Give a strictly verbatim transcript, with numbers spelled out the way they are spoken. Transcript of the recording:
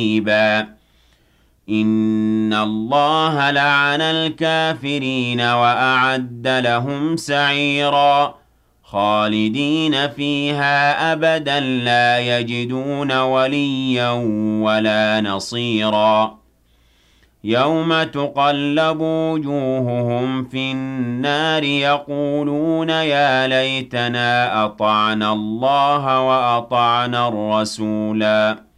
تَأْدِيبًا إِنَّ اللَّهَ لَعَنَ الْكَافِرِينَ وَأَعَدَّ لَهُمْ سَعِيرًا خَالِدِينَ فِيهَا أَبَدًا لَّا يَجِدُونَ وَلِيًّا وَلَا نَصِيرًا يَوْمَ تُقَلَّبُ وُجُوهُهُمْ فِي النَّارِ يَقُولُونَ يَا لَيْتَنَا أَطَعْنَا اللَّهَ وَأَطَعْنَا الرَّسُولَا